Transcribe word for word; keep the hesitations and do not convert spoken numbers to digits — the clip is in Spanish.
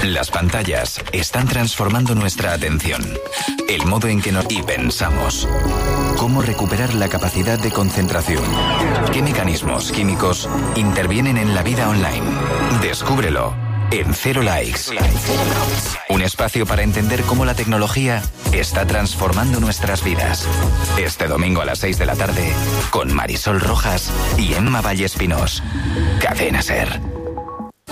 Las pantallas están transformando nuestra atención, el modo en que nos y pensamos. ¿Cómo recuperar la capacidad de concentración? ¿Qué mecanismos químicos intervienen en la vida online? Descúbrelo en Cero Likes. Un espacio para entender cómo la tecnología está transformando nuestras vidas. Este domingo a las seis de la tarde con Marisol Rojas y Emma Vallespinós. Cadena SER.